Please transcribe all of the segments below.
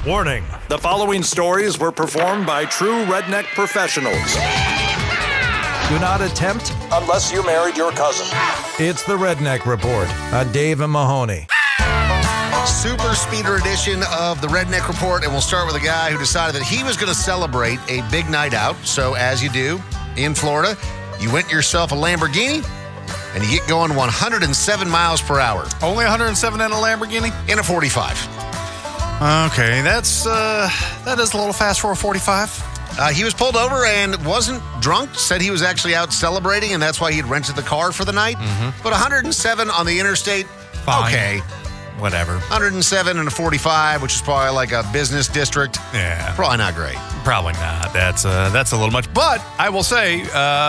Warning, the following stories were performed by true redneck professionals. Do not attempt unless you married your cousin. It's the Redneck Report on Dave and Mahoney. Super speeder edition of the Redneck Report, and we'll start with a guy who decided that he was going to celebrate a big night out. So as you do in Florida, you rent yourself a Lamborghini and you get going 107 miles per hour. Only 107 in a Lamborghini? In a 45. Okay, that is a little fast for a 45. He was pulled over and wasn't drunk, said he was actually out celebrating, and that's why he had rented the car for the night. But 107 on the interstate, Fine. Okay. Whatever. 107 and a 45, which is probably like a business district. Yeah. Probably not great. Probably not. That's a little much. But I will say,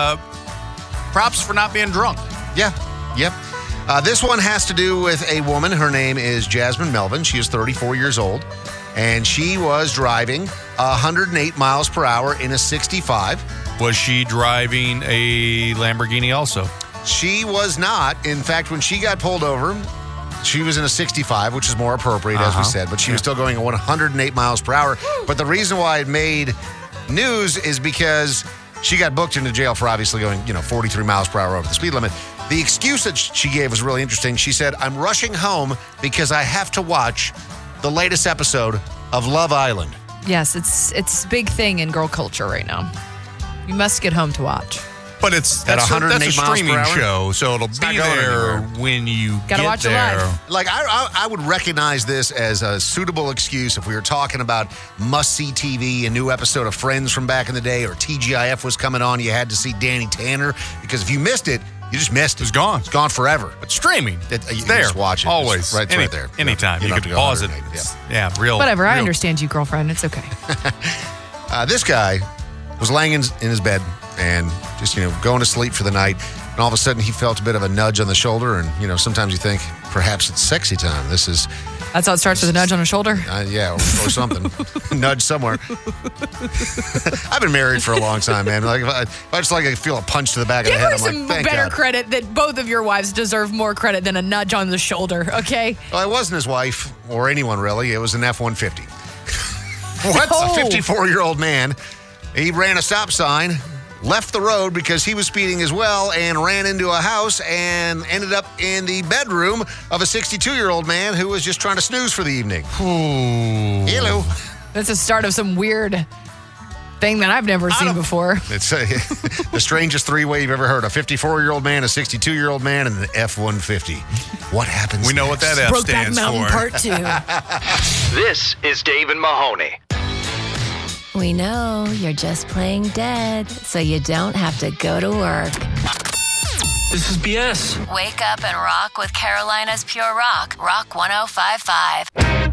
props for not being drunk. Yeah. Yep. This one has to do with a woman. Her name is Jasmine Melvin. She is 34 years old, and she was driving 108 miles per hour in a 65. Was she driving a Lamborghini also? She was not. In fact, when she got pulled over, she was in a 65, which is more appropriate, as we said, but she was still going at 108 miles per hour. But the reason why it made news is because she got booked into jail for obviously going, 43 miles per hour over the speed limit. The excuse that she gave was really interesting. She said, I'm rushing home because I have to watch the latest episode of Love Island. Yes, it's a big thing in girl culture right now. You must get home to watch. But that's 108 a miles streaming per hour? so it'll not be going there anywhere. when you Gotta get watch it there. live. Like, I would recognize this as a suitable excuse if we were talking about must-see TV, a new episode of Friends from back in the day, or TGIF was coming on. You had to see Danny Tanner, because if you missed it, you just missed it. It's gone. It's gone forever. But streaming, You it's can there. just watch it. Always. It's right there. Anytime. You You don't can have to go pause it. 108, Real. Whatever, I real. understand you, girlfriend. It's okay. This guy was laying in his bed and just, going to sleep for the night. And all of a sudden, he felt a bit of a nudge on the shoulder. And, sometimes you think, perhaps it's sexy time. This is... That's how it starts with a nudge on the shoulder. Yeah, or something. Nudge somewhere. I've been married for a long time, man. Like if I just feel a punch to the back of Give the head, her I'm some like, thank better God. credit that both of your wives deserve more credit than a nudge on the shoulder, okay? Well, it wasn't his wife or anyone really. It was an F-150. What? Oh. A 54-year-old man. He ran a stop sign, left the road because he was speeding as well, and ran into a house and ended up in the bedroom of a 62-year-old man who was just trying to snooze for the evening. Ooh. Hello. That's the start of some weird thing that I've never seen before. It's the strangest three-way you've ever heard. A 54-year-old man, a 62-year-old man, and an F-150. What happens We know what that F Brokeback stands Mountain for. Part 2. This is Dave and Mahoney. We know you're just playing dead, so you don't have to go to work. This is BS. Wake up and rock with Carolina's Pure Rock, Rock 105.5.